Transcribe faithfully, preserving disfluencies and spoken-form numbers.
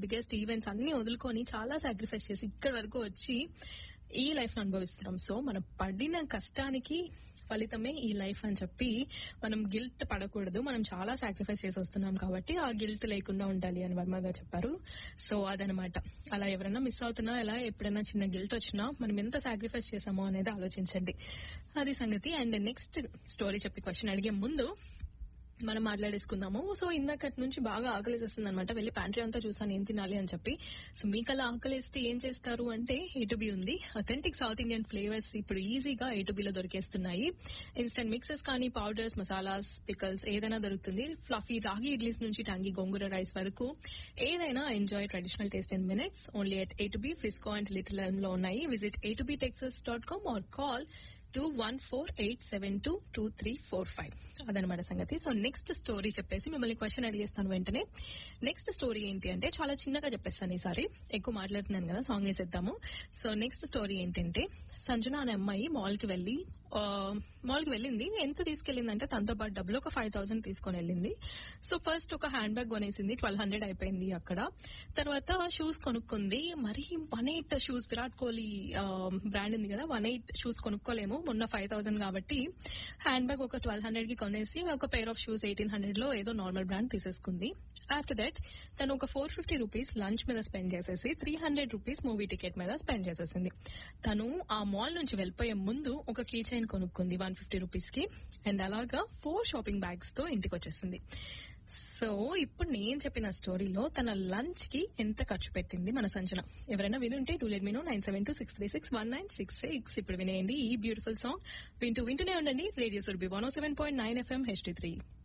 Biggest events అన్ని వదులుకొని చాలా సాక్రిఫైస్ చేసి ఇక్కడి వరకు వచ్చి ఈ లైఫ్ ను అనుభవిస్తున్నాం. సో మనం పడిన కష్టానికి ఫలితమే ఈ లైఫ్ అని చెప్పి మనం గిల్ట్ పడకూడదు. మనం చాలా సాక్రిఫైస్ చేసి వస్తున్నాం కాబట్టి ఆ గిల్ట్ లేకుండా ఉండాలి అని వర్మ గారు చెప్పారు. సో అదనమాట. అలా ఎవరైనా మిస్ అవుతున్నా, ఎలా ఎప్పుడైనా చిన్న గిల్ట్ వచ్చినా మనం ఎంత సాక్రిఫైస్ చేసామో అనేది ఆలోచించండి. అది సంగతి. అండ్ నెక్స్ట్ స్టోరీ చెప్పి క్వశ్చన్ అడిగే ముందు మనం మాట్లాడేసుకుందాము. సో ఇందాకటి నుంచి బాగా ఆకలిస్తుంది అనమాట. వెళ్ళి ప్యాంట్రీ అంతా చూసాను ఏం తినాలి అని చెప్పి. సో మీకు అలా ఆకలిస్తే ఏం చేస్తారు అంటే ఏటుబీ ఉంది. అథెంటిక్ సౌత్ ఇండియన్ ఫ్లేవర్స్ ఇప్పుడు ఈజీగా ఏటుబీలో దొరికేస్తున్నాయి. ఇన్స్టెంట్ మిక్సెస్ కానీ, పౌడర్స్, మసాలాస్, పికల్స్ ఏదైనా దొరుకుతుంది. ఫ్లఫీ రాగి ఇడ్లీస్ నుంచి టాంగీ గోంగూర రైస్ వరకు ఏదైనా enjoy traditional taste in minutes only at ఏటుబీ, Frisco and little Elm లో ఉన్నాయి. Visit ఏటుబీ Texas dot com or call two one four eight seven two two three four five. అదనమాట సంగతి. సో నెక్స్ట్ స్టోరీ చెప్పేసి మిమ్మల్ని question అడిగేస్తాను వెంటనే. Next story ఏంటి అంటే చాలా చిన్నగా చెప్పేస్తాను ఈసారి, ఎక్కువ మాట్లాడుతున్నాను కదా, సాంగ్ వేసేద్దాము. సో నెక్స్ట్ స్టోరీ ఏంటంటే సంజన అనే అమ్మాయి మాల్ కి వెళ్లి మాల్ కి వెళ్ళింది. ఎంత తీసుకెళ్లిందంటే తనతో పాటు డబ్బులు ఒక ఫైవ్ థౌసండ్ తీసుకొని వెళ్ళింది. సో ఫస్ట్ ఒక హ్యాండ్ బ్యాగ్ కొనేసింది, ట్వెల్వ్ హండ్రెడ్ అయిపోయింది అక్కడ. తర్వాత షూస్ కొనుక్కుంది. మరి one eight shoes, Virat Kohli brand ఉంది కదా, వన్ ఎయిట్ షూస్ కొనుక్కోలేము, మొన్న ఫైవ్ థౌసండ్ కాబట్టి హ్యాండ్ బ్యాగ్ ఒక ట్వెల్వ్ హండ్రెడ్ కి కొనేసి ఒక pair of shoes eighteen hundred లో ఏదో నార్మల్ బ్రాండ్ తీసేసుకుంది. ఆఫ్టర్ దట్ తను ఒక ఫోర్ ఫిఫ్టీ రూపీస్ లంచ్ మీద స్పెండ్ చేసేసి three hundred rupees movie ticket మీద స్పెండ్ చేసేసింది. తను ఆ మాల్ నుంచి వెళ్ళిపోయే ముందు ఒక key chain కొనుక్కుంది one fifty rupees కి. అండ్ అలాగా ఫోర్ షాపింగ్ బ్యాగ్స్ తో ఇంటికి వచ్చేసింది. సో ఇప్పుడు నేను చెప్పిన స్టోరీలో తన లంచ్ కి ఎంత ఖర్చు పెట్టింది మన సంజన? ఎవరైనా వినుంటే two let me no nine seven two six three six one nine six six. ఇప్పుడు వినేయండి ఈ బ్యూటిఫుల్ సాంగ్. వింటూ వింటూనే ఉండండి రేడియో సురభి వన్ ఓ seven point nine FM H D three.